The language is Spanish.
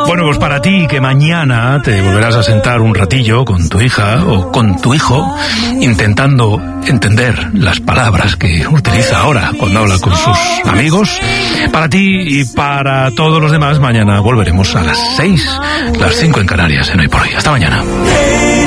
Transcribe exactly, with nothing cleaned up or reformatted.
Bueno, pues para ti que mañana te volverás a sentar un ratillo con tu hija o con tu hijo intentando entender las palabras que utiliza ahora cuando habla con sus amigos, para ti y para todos los demás, mañana volveremos a las seis, las cinco en Canarias, en Hoy por Hoy. Hasta mañana.